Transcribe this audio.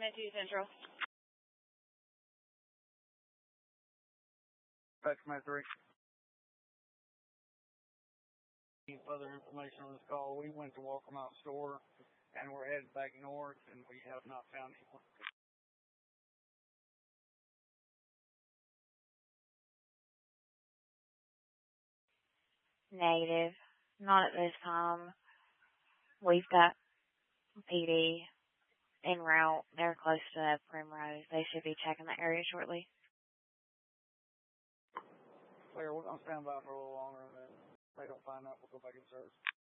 Minty Central. Back to my 3. Further information on this call, we went to Walker Mount Store and we're headed back north and we have not found anyone. Negative. Not at this time. We've got PD en route. They're close to Primrose. They should be checking the area shortly. Clear, we're going to stand by for a little longer and then if they don't find out, we'll go back and search.